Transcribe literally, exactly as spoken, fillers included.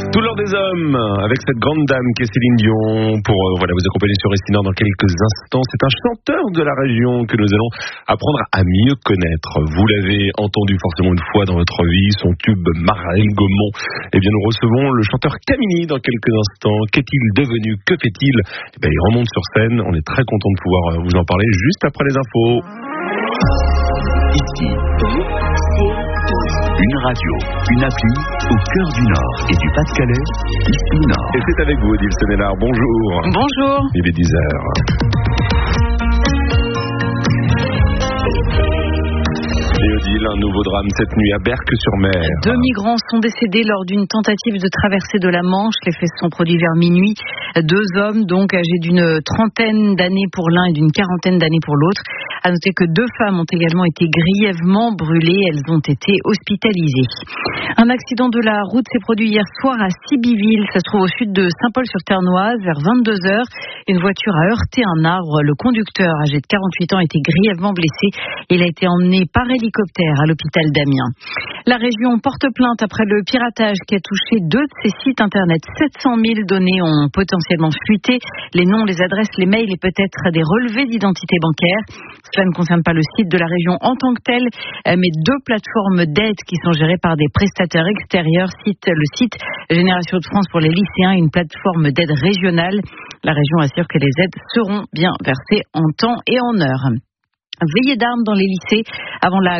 Tout l'or des hommes, avec cette grande dame qui est Céline Dion, pour euh, voilà, vous accompagner sur Estinor dans quelques instants. C'est un chanteur de la région que nous allons apprendre à mieux connaître. Vous l'avez entendu forcément une fois dans votre vie, son tube Marlène Gaumont. Eh bien, nous recevons le chanteur Camini dans quelques instants. Qu'est-il devenu? Que fait-il? Eh bien, il remonte sur scène. On est très content de pouvoir vous en parler juste après les infos. Ici, une radio, une appli au cœur du Nord et du Pas-de-Calais, Ici Nord. Et c'est avec vous, Odile Senelard. Bonjour. Bonjour. Il est dix heures. Et Odile, un nouveau drame cette nuit à Berck-sur-Mer. Deux migrants sont décédés lors d'une tentative de traversée de la Manche. Les faits se sont produits vers minuit. Deux hommes, donc âgés d'une trentaine d'années pour l'un et d'une quarantaine d'années pour l'autre. À noter que deux femmes ont également été grièvement brûlées. Elles ont été hospitalisées. Un accident de la route s'est produit hier soir à Sibiville. Ça se trouve au sud de Saint-Paul-sur-Ternoise, vers vingt-deux heures. Une voiture a heurté un arbre. Le conducteur, âgé de quarante-huit ans, a été grièvement blessé. Il a été emmené par hélicoptère à l'hôpital d'Amiens. La région porte plainte après le piratage qui a touché deux de ses sites internet. sept cent mille données ont potentiellement fuité. Les noms, les adresses, les mails et peut-être des relevés d'identité bancaire. Cela ne concerne pas le site de la région en tant que tel, mais deux plateformes d'aide qui sont gérées par des prestataires extérieurs. Cite le site Génération de France pour les lycéens, une plateforme d'aide régionale. La région assure que les aides seront bien versées en temps et en heure. Veillée d'armes dans les lycées avant la